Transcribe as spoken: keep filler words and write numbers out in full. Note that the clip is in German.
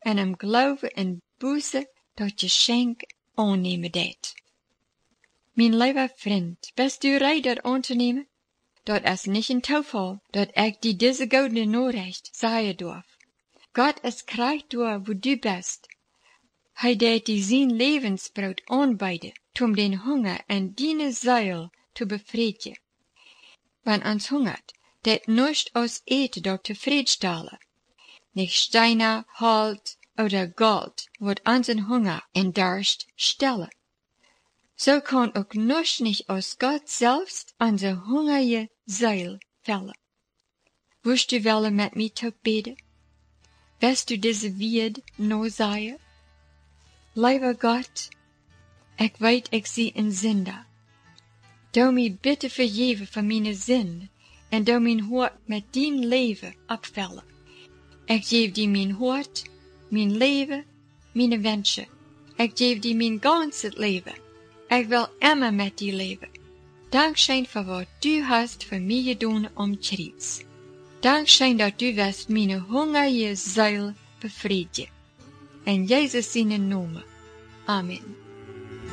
en hem geloven en buze dat je schenk aannemen deed. Mijn lieve vriend, bist du rei dat aan te nemen? Dat is nicht een toeval, dat ik die deze goudene Nachricht sagen darf. Gott is krijgt door wo du bist. Hij deed die zijn levensbrood aanbieden, om den Hunger en die Seele te bevriedigen. Wenn ons hungert, det nicht aus eten dat tevredenstellen. Nicht Steine, Halt oder Gold wird unseren Hunger en Durst stillen. So kann auch nichts nicht aus Gott selbst unsere hungrige Seele füllen. Wirst du willen mit mir toch beten? Wirst du diese Wied no sagen? Lieber Gott, ich weet ik zie een Sünder. Du mij bitte vergeven van mijn zin, en du mijn hart met dien leven opvullen. Ik geef die mijn hart, mijn leven, mijn wensen. Ik geef die mijn ganze leven. Ik wil immer met die leven. Dankzij voor wat du hast voor mij gedaan om Christus. Dankzij dat du wirst mijn hungrige ziel bevredigen. In Jezus zijn naam. Amen.